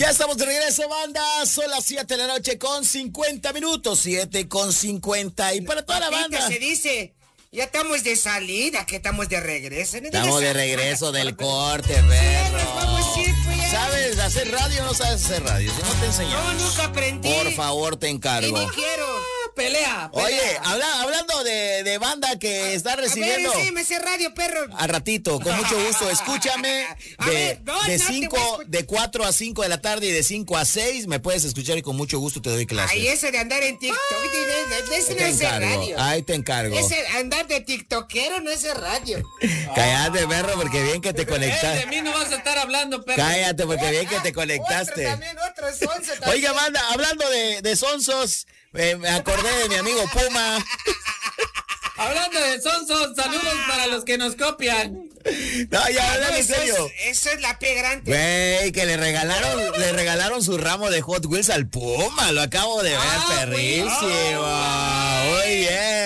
Ya estamos de regreso, banda. Son las 7 de la noche con 50 minutos. 7 con 50. Y para toda la banda. Se dice, ya estamos de salida, que estamos de regreso. ¿No? Estamos de regreso del corte, perro. ¿Sabes hacer radio o no sabes hacer radio? Si no te enseñamos. No, nunca aprendí. Por favor, te encargo. Y ni quiero. Pelea. Oye, hablando de banda que está recibiendo. A ver, sí, me sé radio, perro. A ratito, con mucho gusto. Escúchame de 4 a 5 de la tarde y de 5 a 6 me puedes escuchar y con mucho gusto te doy clases. Ay, eso de andar en TikTok, ese no es radio. Ahí te encargo. Ese andar de tiktokero no es radio. Cállate, perro, porque bien que te conectaste. De mí no vas a estar hablando, perro. Cállate, porque bien que te conectaste. Otro sonso también. Oiga, banda, hablando de sonsos, me acordé de mi amigo Puma. Hablando de sonsos, saludos para los que nos copian. No, ya, hablando en serio. Eso es la P grande. Güey, que le regalaron su ramo de Hot Wheels al Puma. Lo acabo de ver, perrísimo. Muy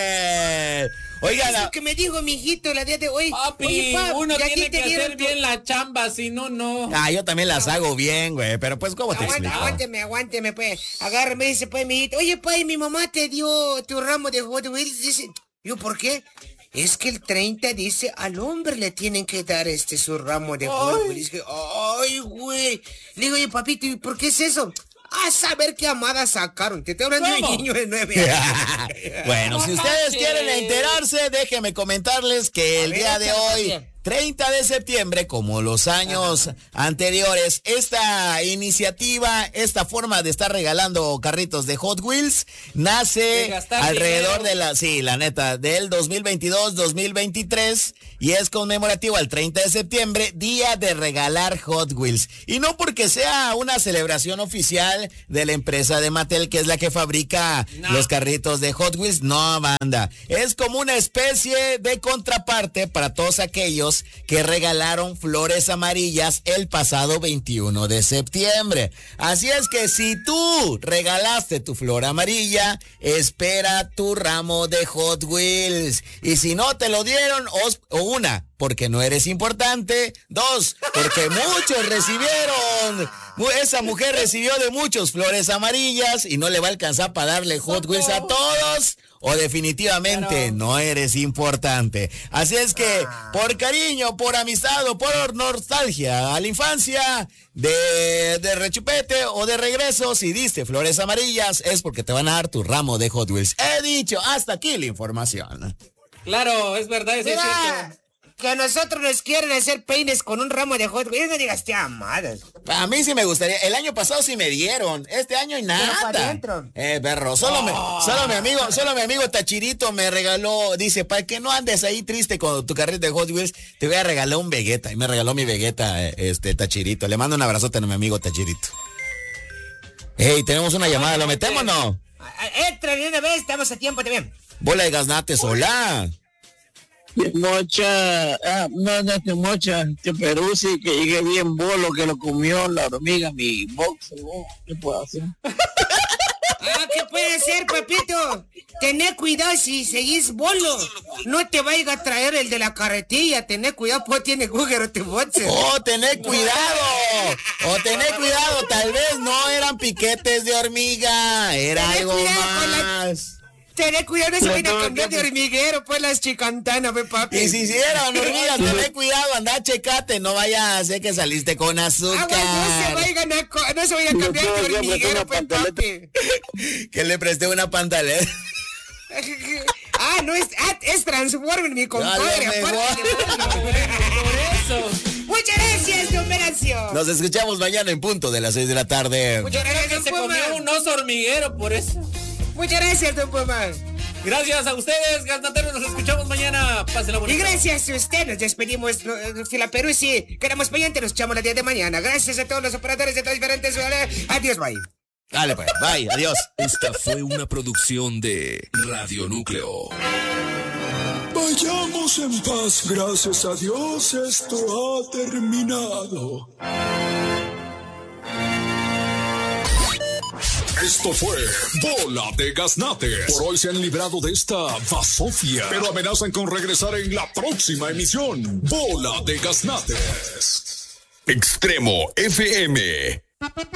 bien. Oiga, eso que me dijo mi hijito la día de hoy. Papi, oye, uno tiene que hacer bien la chamba, si no, no. Yo también las hago bien, güey, pero pues, ¿cómo te explico? Aguánteme, pues. Agárrame, dice, pues, mi hijito. Oye, pues, mi mamá te dio tu ramo de Hot Wheels. Dice, ¿yo por qué? Es que el 30 dice, al hombre le tienen que dar su ramo de Hot Wheels. Dice, ay, güey. Le digo, oye, papito, ¿y por qué es eso? A saber qué amada sacaron. Te estoy hablando de un niño de 9 años. Bueno, si ustedes quieren enterarse, déjenme comentarles que el día de hoy, 30 de septiembre, como los años anteriores, esta iniciativa, esta forma de estar regalando carritos de Hot Wheels, nace alrededor de del 2022-2023 y es conmemorativo al 30 de septiembre, día de regalar Hot Wheels. Y no porque sea una celebración oficial de la empresa de Mattel, que es la que fabrica los carritos de Hot Wheels, no, banda. Es como una especie de contraparte para todos aquellos que regalaron flores amarillas el pasado 21 de septiembre. Así es que si tú regalaste tu flor amarilla, espera tu ramo de Hot Wheels. Y si no te lo dieron, una, porque no eres importante. 2, porque muchos recibieron. Esa mujer recibió de muchos flores amarillas y no le va a alcanzar para darle Hot Wheels a todos. O definitivamente no eres importante. Así es que, por cariño, por amistad o por nostalgia a la infancia, de rechupete o de regreso, si diste flores amarillas, es porque te van a dar tu ramo de Hot Wheels. He dicho, hasta aquí la información. Claro, es verdad, es cierto. Que a nosotros nos quieren hacer peines con un ramo de Hot Wheels, no digas, te amadas. A mí sí me gustaría. El año pasado sí me dieron. Este año y nada. Perro. Solo mi amigo Tachirito me regaló. Dice, para que no andes ahí triste con tu carrito de Hot Wheels, te voy a regalar un Vegeta. Y me regaló mi Vegeta, Tachirito. Le mando un abrazote a mi amigo Tachirito. Hey, tenemos una llamada. ¿Lo metemos o no? Entra de una vez, estamos a tiempo también. Bola de gaznates, hola. Mocha, no mocha, que Peruzzi, que llegue bien bolo, que lo comió la hormiga, mi box, ¿qué puedo hacer? ¿Qué puede hacer, papito? Tené cuidado si seguís bolo. No te vaya a traer el de la carretilla. Tené cuidado, pues tiene agujero tu boxe. Tené cuidado. Tal vez no eran piquetes de hormiga. Era algo más. Tené cuidado, no se vayan a cambiar de hormiguero, pues las chicantanas, papi. Y si eran hormigas, tené cuidado, anda, checate, no vaya a hacer que saliste con azúcar. No se vayan a cambiar de hormiguero, pues, papi. Que le presté una pantaleta. Es Transformer, mi compadre. Por eso. Muchas gracias, don Venancio. Nos escuchamos mañana en punto de las 6 de la tarde. Muchas gracias, don Se comió un oso hormiguero, por eso. Muchas gracias, don Puma. Gracias a ustedes, gaznateros. Nos escuchamos mañana. Pásenla bonita. Y gracias a usted. Nos despedimos, Fila Perú. Si quedamos pendientes, nos echamos el día de mañana. Gracias a todos los operadores de Transparentes. Adiós, bye. Dale, pues. Bye. Adiós. Esta fue una producción de Radio Núcleo. Vayamos en paz. Gracias a Dios, esto ha terminado. Esto fue Bola de Gaznates. Por hoy se han librado de esta basofia, pero amenazan con regresar en la próxima emisión. Bola de Gaznates. Extremo FM.